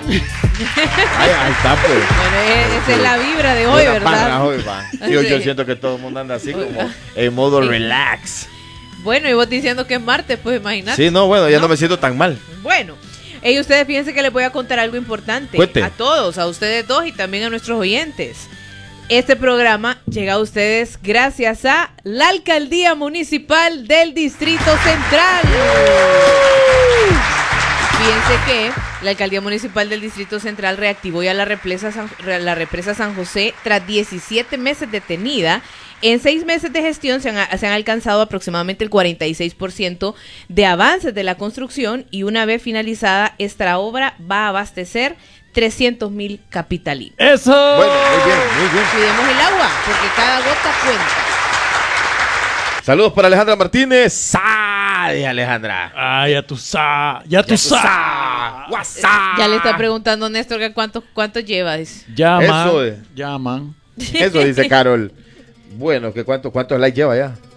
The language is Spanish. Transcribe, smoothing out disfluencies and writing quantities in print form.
Ahí está, pues. Bueno, esa es la vibra de hoy, ¿verdad? Hoy, va. Sí, yo siento que todo el mundo anda así como en modo relax. Bueno, y vos diciendo que es martes, pues imagínate. Sí, no, bueno, ya no me siento tan mal. Bueno, ustedes fíjense que les voy a contar algo importante. Cuente. A todos, a ustedes dos y también a nuestros oyentes. Este programa llega a ustedes gracias a la Alcaldía Municipal del Distrito Central. Fíjense que la Alcaldía Municipal del Distrito Central reactivó ya la represa San José tras 17 meses detenida. En 6 meses de gestión se han alcanzado aproximadamente el 46% de avances de la construcción y una vez finalizada esta obra va a abastecer 300,000 capitalinos. ¡Eso! Bueno, muy bien. Cuidemos el agua, porque cada gota cuenta. Saludos para Alejandra Martínez. ¡Sale, Alejandra! Ah, ya tú sabes. WhatsApp. Ya le está preguntando Néstor que cuánto lleva. Dice. Llaman. Eso es. Llaman. Eso dice Carol. Bueno, ¿cuántos likes lleva ya?